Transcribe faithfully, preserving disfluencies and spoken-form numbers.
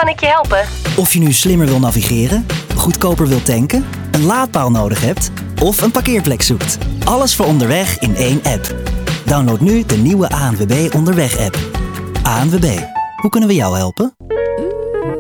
kan ik je helpen? Of je nu slimmer wil navigeren, goedkoper wil tanken, een laadpaal nodig hebt of een parkeerplek zoekt. Alles voor onderweg in één app. Download nu de nieuwe A N W B Onderweg-app. A N W B, hoe kunnen we jou helpen?